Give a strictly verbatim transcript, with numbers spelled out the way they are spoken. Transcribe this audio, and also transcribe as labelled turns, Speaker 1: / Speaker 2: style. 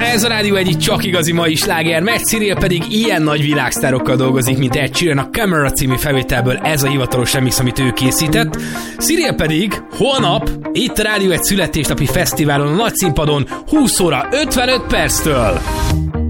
Speaker 1: Ez a Rádió egyik csak igazi mai sláger, mert Cyril pedig ilyen nagy világsztárokkal dolgozik, mint Ed Sheeran a Camera című felvételből, ez a hivatalos remix, amit ő készített. Cyril pedig holnap itt a Rádió egy születésnapi fesztiválon, a nagy színpadon húsz óra ötvenöt perctől.